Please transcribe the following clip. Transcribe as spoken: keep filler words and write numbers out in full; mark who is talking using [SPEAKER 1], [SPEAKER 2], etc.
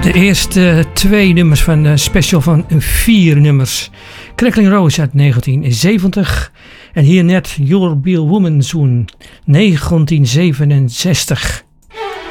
[SPEAKER 1] De eerste twee nummers van de special van vier nummers. Crackling Rose uit negentien zeventig en hier net Your Bill Woman Zoen negentien zevenenzestig.